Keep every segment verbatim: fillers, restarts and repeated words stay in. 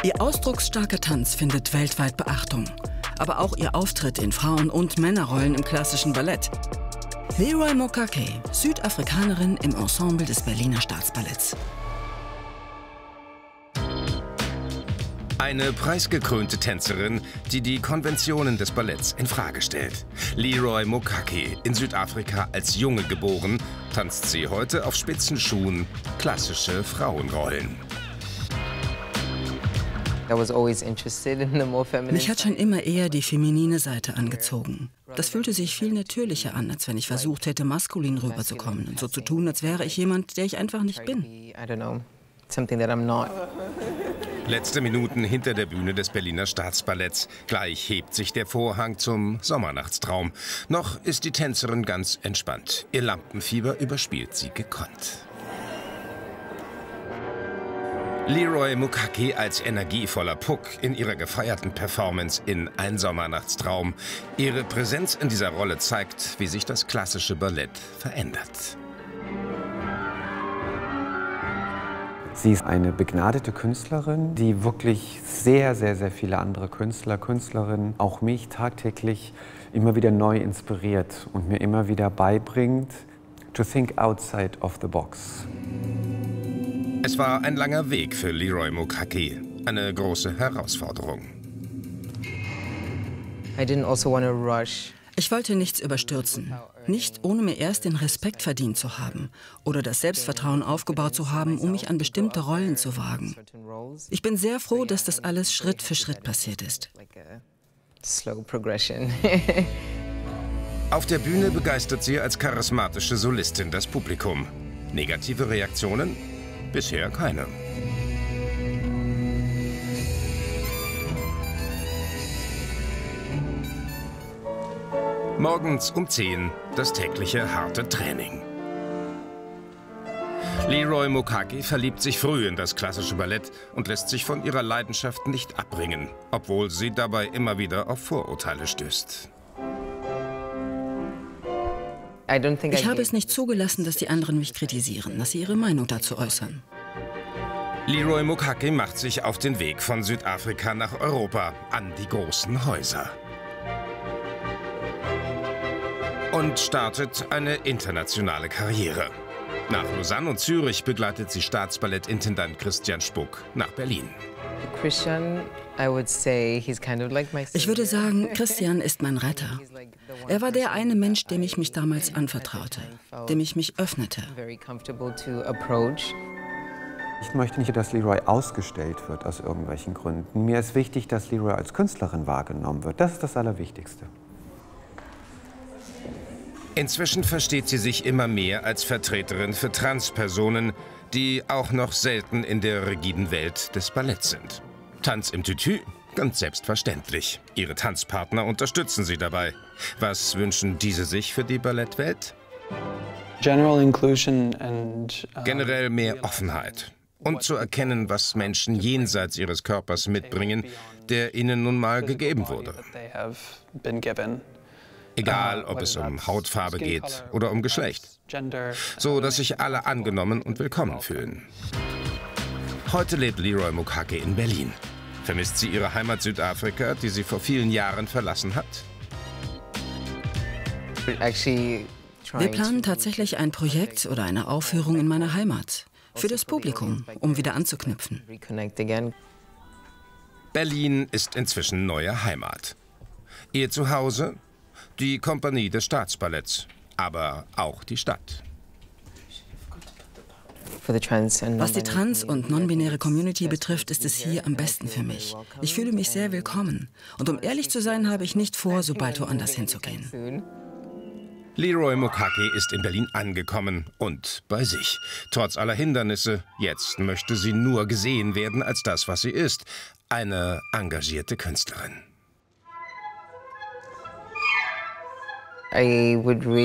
Ihr ausdrucksstarker Tanz findet weltweit Beachtung. Aber auch ihr Auftritt in Frauen- und Männerrollen im klassischen Ballett. Leroy Mokake, Südafrikanerin im Ensemble des Berliner Staatsballetts. Eine preisgekrönte Tänzerin, die die Konventionen des Balletts in Frage stellt. Leroy Mokake, in Südafrika als Junge geboren, tanzt sie heute auf Spitzenschuhen klassische Frauenrollen. Mich hat schon immer eher die feminine Seite angezogen. Das fühlte sich viel natürlicher an, als wenn ich versucht hätte, maskulin rüberzukommen und so zu tun, als wäre ich jemand, der ich einfach nicht bin. Letzte Minuten hinter der Bühne des Berliner Staatsballetts. Gleich hebt sich der Vorhang zum Sommernachtstraum. Noch ist die Tänzerin ganz entspannt. Ihr Lampenfieber überspielt sie gekonnt. Leroy Mokake als energievoller Puck in ihrer gefeierten Performance in Ein Sommernachtstraum. Ihre Präsenz in dieser Rolle zeigt, wie sich das klassische Ballett verändert. Sie ist eine begnadete Künstlerin, die wirklich sehr, sehr, sehr viele andere Künstler, Künstlerinnen, auch mich tagtäglich immer wieder neu inspiriert und mir immer wieder beibringt, to think outside of the box. Es war ein langer Weg für Leroy Mokake, eine große Herausforderung. Ich wollte nichts überstürzen, nicht ohne mir erst den Respekt verdient zu haben oder das Selbstvertrauen aufgebaut zu haben, um mich an bestimmte Rollen zu wagen. Ich bin sehr froh, dass das alles Schritt für Schritt passiert ist. Auf der Bühne begeistert sie als charismatische Solistin das Publikum. Negative Reaktionen? Bisher keine. Morgens um zehn das tägliche harte Training. Leroy Mokake verliebt sich früh in das klassische Ballett und lässt sich von ihrer Leidenschaft nicht abbringen, obwohl sie dabei immer wieder auf Vorurteile stößt. Ich habe es nicht zugelassen, dass die anderen mich kritisieren, dass sie ihre Meinung dazu äußern. Leroy Mokake macht sich auf den Weg von Südafrika nach Europa, an die großen Häuser. Und startet eine internationale Karriere. Nach Lausanne und Zürich begleitet sie Staatsballettintendant Christian Spuck nach Berlin. Ich würde sagen, Christian ist mein Retter. Er war der eine Mensch, dem ich mich damals anvertraute, dem ich mich öffnete. Ich möchte nicht, dass Leroy ausgestellt wird aus irgendwelchen Gründen. Mir ist wichtig, dass Leroy als Künstlerin wahrgenommen wird. Das ist das Allerwichtigste. Inzwischen versteht sie sich immer mehr als Vertreterin für Transpersonen, die auch noch selten in der rigiden Welt des Balletts sind. Tanz im Tütü? Ganz selbstverständlich. Ihre Tanzpartner unterstützen sie dabei. Was wünschen diese sich für die Ballettwelt? Generell mehr Offenheit. Und zu erkennen, was Menschen jenseits ihres Körpers mitbringen, der ihnen nun mal gegeben wurde. Egal, ob es um Hautfarbe geht oder um Geschlecht. So, dass sich alle angenommen und willkommen fühlen. Heute lebt Leroy Mokake in Berlin. Vermisst sie ihre Heimat Südafrika, die sie vor vielen Jahren verlassen hat? Wir planen tatsächlich ein Projekt oder eine Aufführung in meiner Heimat. Für das Publikum, um wieder anzuknüpfen. Berlin ist inzwischen neue Heimat. Ihr Zuhause? Die Kompanie des Staatsballetts, aber auch die Stadt. Was die trans- und non-binäre Community betrifft, ist es hier am besten für mich. Ich fühle mich sehr willkommen. Und um ehrlich zu sein, habe ich nicht vor, so bald woanders hinzugehen. Leroy Mokake ist in Berlin angekommen und bei sich. Trotz aller Hindernisse, jetzt möchte sie nur gesehen werden als das, was sie ist. Eine engagierte Künstlerin. Ich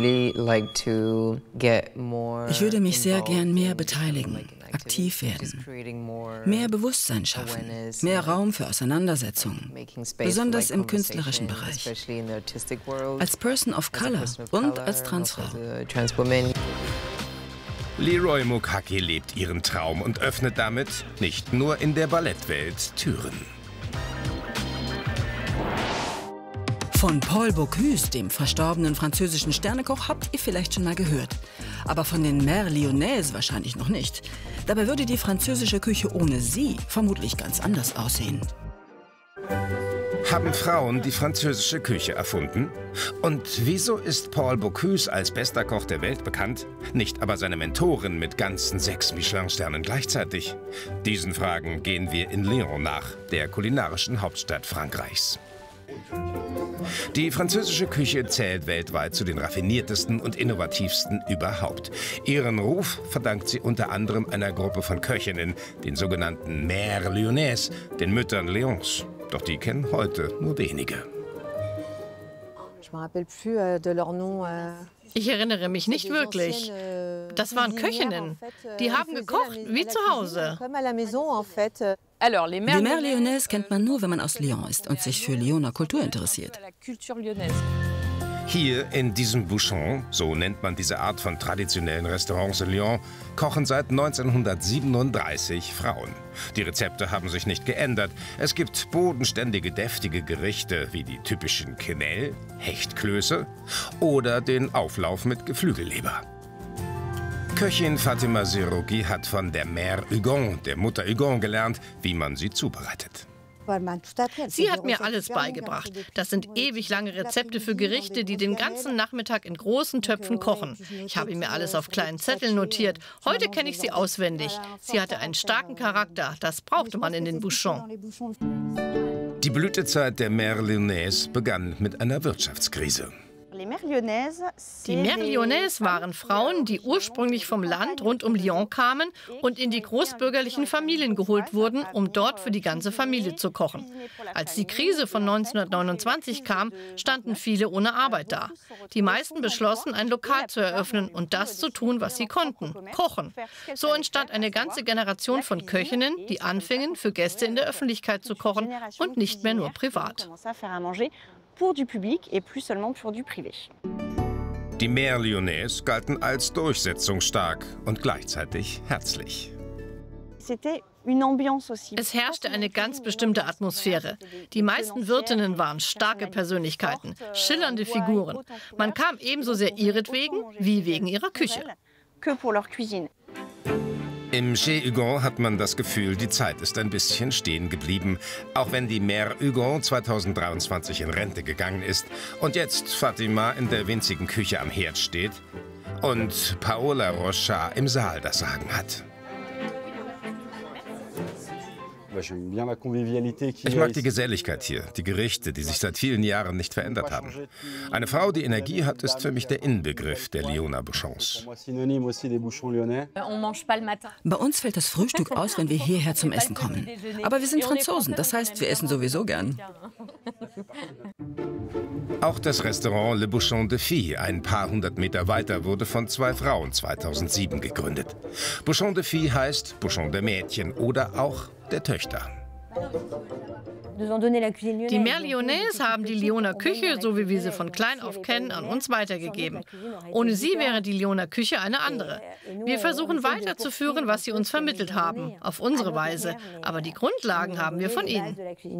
würde mich sehr gern mehr beteiligen, aktiv werden, mehr Bewusstsein schaffen, mehr Raum für Auseinandersetzungen, besonders im künstlerischen Bereich, als Person of Color und als Transfrau. Leroy Mukaki lebt ihren Traum und öffnet damit nicht nur in der Ballettwelt Türen. Von Paul Bocuse, dem verstorbenen französischen Sternekoch, habt ihr vielleicht schon mal gehört. Aber von den Mères Lyonnaises wahrscheinlich noch nicht. Dabei würde die französische Küche ohne sie vermutlich ganz anders aussehen. Haben Frauen die französische Küche erfunden? Und wieso ist Paul Bocuse als bester Koch der Welt bekannt, nicht aber seine Mentorin mit ganzen sechs Michelin-Sternen gleichzeitig? Diesen Fragen gehen wir in Lyon nach, der kulinarischen Hauptstadt Frankreichs. Die französische Küche zählt weltweit zu den raffiniertesten und innovativsten überhaupt. Ihren Ruf verdankt sie unter anderem einer Gruppe von Köchinnen, den sogenannten Mères Lyonnaises, den Müttern Lyons. Doch die kennen heute nur wenige. Ich erinnere mich nicht wirklich. Das waren Köchinnen. Die haben gekocht wie zu Hause. Die Mères Lyonnaises kennt man nur, wenn man aus Lyon ist und sich für Lyoner Kultur interessiert. Hier in diesem Bouchon, so nennt man diese Art von traditionellen Restaurants in Lyon, kochen seit neunzehnhundertsiebenunddreißig Frauen. Die Rezepte haben sich nicht geändert. Es gibt bodenständige, deftige Gerichte wie die typischen Quenelles, Hechtklöße oder den Auflauf mit Geflügelleber. Köchin Fatima Serrouki hat von der Mère Hugon, der Mutter Hugon, gelernt, wie man sie zubereitet. Sie hat mir alles beigebracht. Das sind ewig lange Rezepte für Gerichte, die den ganzen Nachmittag in großen Töpfen kochen. Ich habe mir alles auf kleinen Zetteln notiert. Heute kenne ich sie auswendig. Sie hatte einen starken Charakter. Das brauchte man in den Bouchons. Die Blütezeit der Mères Lyonnaises begann mit einer Wirtschaftskrise. Die Mères Lyonnaises waren Frauen, die ursprünglich vom Land rund um Lyon kamen und in die großbürgerlichen Familien geholt wurden, um dort für die ganze Familie zu kochen. Als die Krise von neunzehnhundertneunundzwanzig kam, standen viele ohne Arbeit da. Die meisten beschlossen, ein Lokal zu eröffnen und das zu tun, was sie konnten: kochen. So entstand eine ganze Generation von Köchinnen, die anfingen, für Gäste in der Öffentlichkeit zu kochen und nicht mehr nur privat. Die Mères Lyonnaises galten als durchsetzungsstark und gleichzeitig herzlich. Es herrschte eine ganz bestimmte Atmosphäre. Die meisten Wirtinnen waren starke Persönlichkeiten, schillernde Figuren. Man kam ebenso sehr ihretwegen wie wegen ihrer Küche. Im Chez Hugon hat man das Gefühl, die Zeit ist ein bisschen stehen geblieben. Auch wenn die Mère Hugon zweitausenddreiundzwanzig in Rente gegangen ist und jetzt Fatima in der winzigen Küche am Herd steht und Paola Rochard im Saal das Sagen hat. Ich mag die Geselligkeit hier, die Gerichte, die sich seit vielen Jahren nicht verändert haben. Eine Frau, die Energie hat, ist für mich der Inbegriff der Lyoner Bouchons. Bei uns fällt das Frühstück aus, wenn wir hierher zum Essen kommen. Aber wir sind Franzosen, das heißt, wir essen sowieso gern. Auch das Restaurant Le Bouchon de Fille, ein paar hundert Meter weiter, wurde von zwei Frauen zweitausendsieben gegründet. Bouchon de Fille heißt Bouchon der Mädchen oder auch der Töchter. Die Mères Lyonnaises haben die Lyoner Küche, so wie wir sie von klein auf kennen, an uns weitergegeben. Ohne sie wäre die Lyoner Küche eine andere. Wir versuchen weiterzuführen, was sie uns vermittelt haben, auf unsere Weise. Aber die Grundlagen haben wir von ihnen.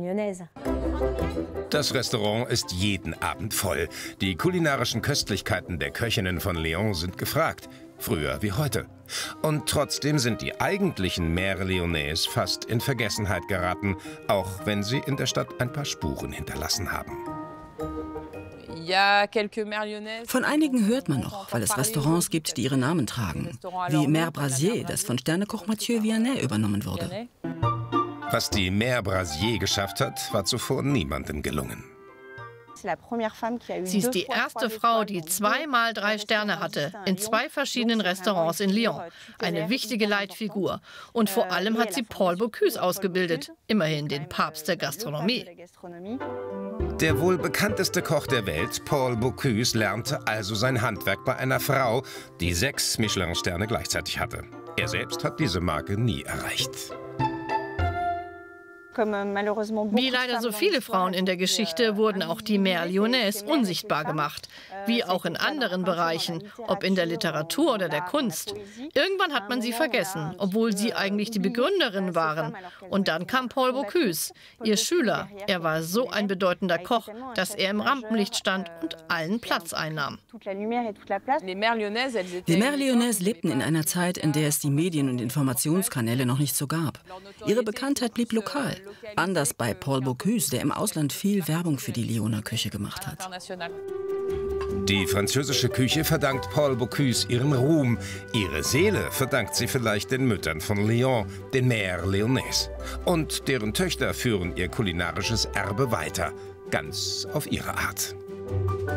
Das Restaurant ist jeden Abend voll. Die kulinarischen Köstlichkeiten der Köchinnen von Lyon sind gefragt. Früher wie heute. Und trotzdem sind die eigentlichen Mères Lyonnaises fast in Vergessenheit geraten, auch wenn sie in der Stadt ein paar Spuren hinterlassen haben. Von einigen hört man noch, weil es Restaurants gibt, die ihre Namen tragen. Wie Mère Brasier, das von Sternekoch Mathieu Vianney übernommen wurde. Was die Mère Brasier geschafft hat, war zuvor niemandem gelungen. Sie ist die erste Frau, die zweimal drei Sterne hatte, in zwei verschiedenen Restaurants in Lyon. Eine wichtige Leitfigur. Und vor allem hat sie Paul Bocuse ausgebildet, immerhin den Papst der Gastronomie. Der wohl bekannteste Koch der Welt, Paul Bocuse, lernte also sein Handwerk bei einer Frau, die sechs Michelin-Sterne gleichzeitig hatte. Er selbst hat diese Marke nie erreicht. Wie leider so viele Frauen in der Geschichte wurden auch die Mère Lyonnaise unsichtbar gemacht, wie auch in anderen Bereichen, ob in der Literatur oder der Kunst. Irgendwann hat man sie vergessen, obwohl sie eigentlich die Begründerin waren. Und dann kam Paul Bocuse, ihr Schüler. Er war so ein bedeutender Koch, dass er im Rampenlicht stand und allen Platz einnahm. Die Mère Lyonnaise lebten in einer Zeit, in der es die Medien und Informationskanäle noch nicht so gab. Ihre Bekanntheit blieb lokal. Anders bei Paul Bocuse, der im Ausland viel Werbung für die Lyoner Küche gemacht hat. Die französische Küche verdankt Paul Bocuse ihren Ruhm. Ihre Seele verdankt sie vielleicht den Müttern von Lyon, den Mère Lyonnaise. Und deren Töchter führen ihr kulinarisches Erbe weiter, ganz auf ihre Art.